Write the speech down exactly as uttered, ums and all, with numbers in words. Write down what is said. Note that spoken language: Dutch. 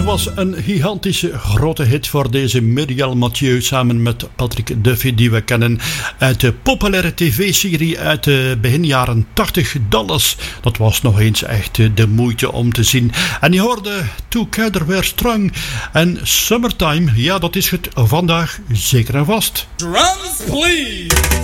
was een gigantische grote hit voor deze Muriel Mathieu samen met Patrick Duffy, die we kennen uit de populaire tv-serie uit de begin jaren tachtig, Dallas. Dat was nog eens echt de moeite om te zien. En je hoorde Together We're Strong en Summertime. Ja, dat is het vandaag zeker en vast. Drums, please!